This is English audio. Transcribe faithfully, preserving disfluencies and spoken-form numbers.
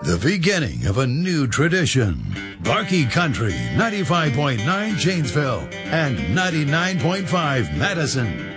The beginning of a new tradition. Barkey Country, ninety-five point nine Janesville and ninety-nine point five Madison.